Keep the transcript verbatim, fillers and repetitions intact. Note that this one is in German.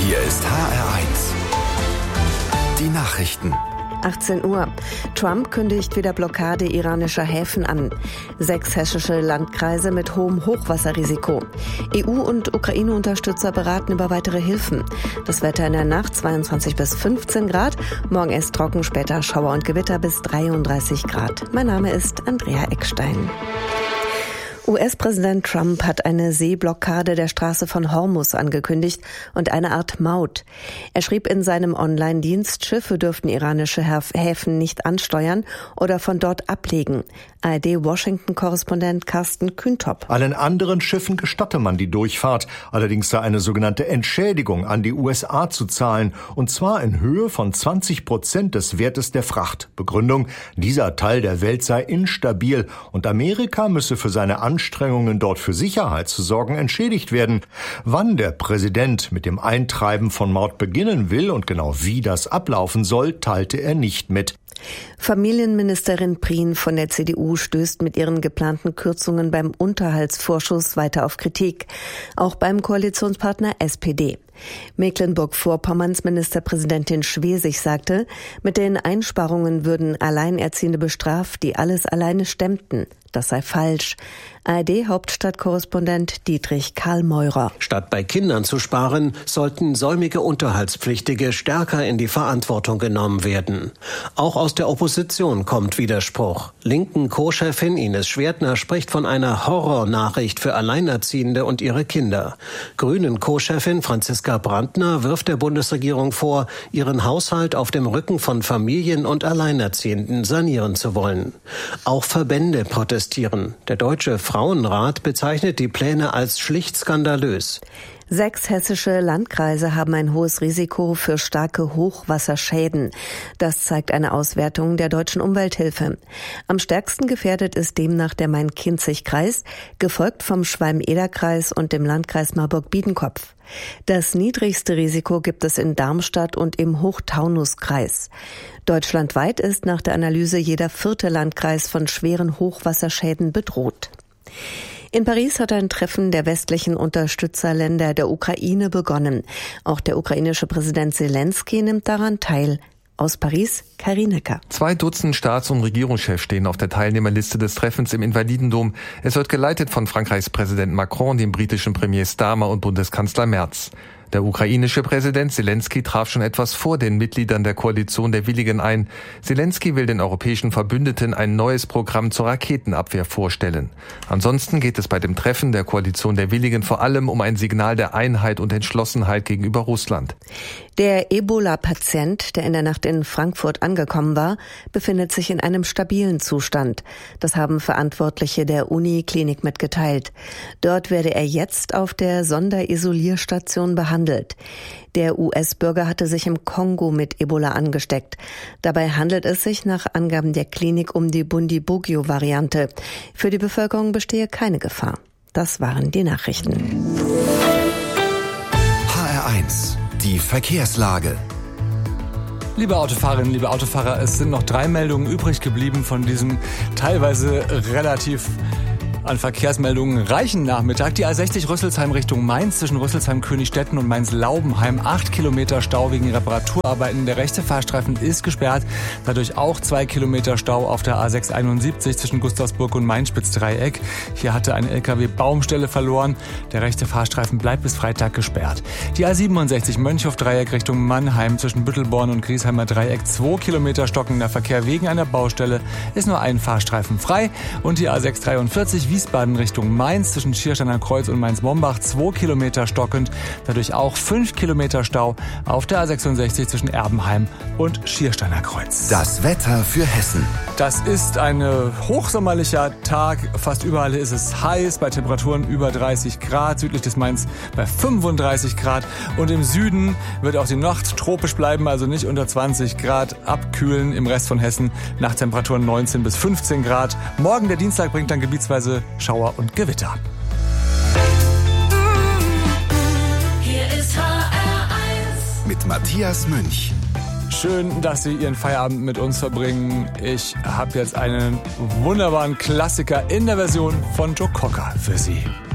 Hier ist H R eins. Die Nachrichten. achtzehn Uhr. Trump kündigt wieder Blockade iranischer Häfen an. Sechs hessische Landkreise mit hohem Hochwasserrisiko. E U- und Ukraine-Unterstützer beraten über weitere Hilfen. Das Wetter in der Nacht zweiundzwanzig bis fünfzehn Grad. Morgen erst trocken, später Schauer und Gewitter bis dreiunddreißig Grad. Mein Name ist Andrea Eckstein. U S-Präsident Trump hat eine Seeblockade der Straße von Hormuz angekündigt und eine Art Maut. Er schrieb in seinem Online-Dienst, Schiffe dürften iranische Häfen nicht ansteuern oder von dort ablegen. A R D-Washington-Korrespondent Carsten Kühntop. Allen anderen Schiffen gestatte man die Durchfahrt. Allerdings sei eine sogenannte Entschädigung an die U S A zu zahlen. Und zwar in Höhe von zwanzig Prozent des Wertes der Fracht. Begründung: Dieser Teil der Welt sei instabil und Amerika müsse für seine Anstrengungen, dort für Sicherheit zu sorgen, entschädigt werden. Wann der Präsident mit dem Eintreiben von Maut beginnen will und genau wie das ablaufen soll, teilte er nicht mit. Familienministerin Prien von der C D U stößt mit ihren geplanten Kürzungen beim Unterhaltsvorschuss weiter auf Kritik. Auch beim Koalitionspartner S P D. Mecklenburg-Vorpommerns Ministerpräsidentin Schwesig sagte, mit den Einsparungen würden Alleinerziehende bestraft, die alles alleine stemmten. Das sei falsch. A R D-Hauptstadtkorrespondent Dietrich Karl-Meurer. Statt bei Kindern zu sparen, sollten säumige Unterhaltspflichtige stärker in die Verantwortung genommen werden. Auch aus der Opposition kommt Widerspruch. Linken Co-Chefin Ines Schwertner spricht von einer Horrornachricht für Alleinerziehende und ihre Kinder. Grünen Co-Chefin Franziska Brandner wirft der Bundesregierung vor, ihren Haushalt auf dem Rücken von Familien und Alleinerziehenden sanieren zu wollen. Auch Verbände protestieren. Der Deutsche Frauenrat bezeichnet die Pläne als schlicht skandalös. Sechs hessische Landkreise haben ein hohes Risiko für starke Hochwasserschäden. Das zeigt eine Auswertung der Deutschen Umwelthilfe. Am stärksten gefährdet ist demnach der Main-Kinzig-Kreis, gefolgt vom Schwalm-Eder-Kreis und dem Landkreis Marburg-Biedenkopf. Das niedrigste Risiko gibt es in Darmstadt und im Hochtaunuskreis. Deutschlandweit ist nach der Analyse jeder vierte Landkreis von schweren Hochwasserschäden bedroht. In Paris hat ein Treffen der westlichen Unterstützerländer der Ukraine begonnen. Auch der ukrainische Präsident Zelensky nimmt daran teil. Aus Paris, Karin Hecker. Zwei Dutzend Staats- und Regierungschefs stehen auf der Teilnehmerliste des Treffens im Invalidendom. Es wird geleitet von Frankreichs Präsident Macron, dem britischen Premier Starmer und Bundeskanzler Merz. Der ukrainische Präsident Zelensky traf schon etwas vor den Mitgliedern der Koalition der Willigen ein. Zelensky will den europäischen Verbündeten ein neues Programm zur Raketenabwehr vorstellen. Ansonsten geht es bei dem Treffen der Koalition der Willigen vor allem um ein Signal der Einheit und Entschlossenheit gegenüber Russland. Der Ebola-Patient, der in der Nacht in Frankfurt angekommen war, befindet sich in einem stabilen Zustand. Das haben Verantwortliche der Uniklinik mitgeteilt. Dort werde er jetzt auf der Sonderisolierstation behandelt. Der U S-Bürger hatte sich im Kongo mit Ebola angesteckt. Dabei handelt es sich nach Angaben der Klinik um die Bundibugyo-Variante. Für die Bevölkerung bestehe keine Gefahr. Das waren die Nachrichten. H R eins, die Verkehrslage. Liebe Autofahrerinnen, liebe Autofahrer, es sind noch drei Meldungen übrig geblieben von diesem teilweise relativ an Verkehrsmeldungen reichen Nachmittag. Die A sechzig Rüsselsheim Richtung Mainz zwischen Rüsselsheim-Königstetten und Mainz-Laubenheim. Acht Kilometer Stau wegen Reparaturarbeiten. Der rechte Fahrstreifen ist gesperrt. Dadurch auch zwei Kilometer Stau auf der A sechs einundsiebzig zwischen Gustavsburg und Main-Spitz-Dreieck. Hier hatte ein L K W Baumstelle verloren. Der rechte Fahrstreifen bleibt bis Freitag gesperrt. Die A siebenundsechzig Mönchhof-Dreieck Richtung Mannheim zwischen Büttelborn und Griesheimer Dreieck. Zwei Kilometer stockender Verkehr wegen einer Baustelle. Ist nur ein Fahrstreifen frei. Und die A sechs dreiundvierzig Wiesbaden Richtung Mainz zwischen Schiersteiner Kreuz und Mainz-Mombach, zwei Kilometer stockend, dadurch auch fünf Kilometer Stau auf der A sechsundsechzig zwischen Erbenheim und Schiersteiner Kreuz. Das Wetter für Hessen. Das ist ein hochsommerlicher Tag. Fast überall ist es heiß, bei Temperaturen über dreißig Grad, südlich des Mainz bei fünfunddreißig Grad. Und im Süden wird auch die Nacht tropisch bleiben, also nicht unter zwanzig Grad, abkühlen. Im Rest von Hessen Nachttemperaturen neunzehn bis fünfzehn Grad. Morgen, der Dienstag, bringt dann gebietsweise Schauer und Gewitter. Hier ist H R eins. Mit Matthias Münch. Schön, dass Sie Ihren Feierabend mit uns verbringen. Ich habe jetzt einen wunderbaren Klassiker in der Version von Joe Cocker für Sie.